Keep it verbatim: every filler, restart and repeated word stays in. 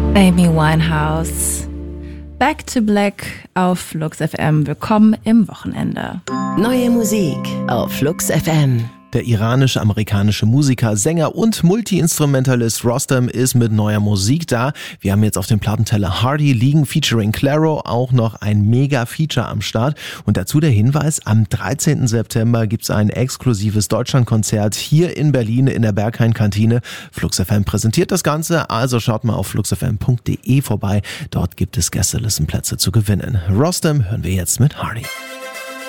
Amy Winehouse. Back to Black auf Flux F M. Willkommen im Wochenende. Neue Musik auf Flux F M. Der iranische-amerikanische Musiker, Sänger und Multi-Instrumentalist Rostam ist mit neuer Musik da. Wir haben jetzt auf dem Plattenteller Hardy liegen, featuring Clairo, auch noch ein Mega-Feature am Start. Und dazu der Hinweis, am dreizehnten September gibt's ein exklusives Deutschlandkonzert hier in Berlin in der Berghain-Kantine. Flux F M präsentiert das Ganze, also schaut mal auf flux f m punkt d e vorbei. Dort gibt es Gästelistenplätze zu gewinnen. Rostam hören wir jetzt mit Hardy.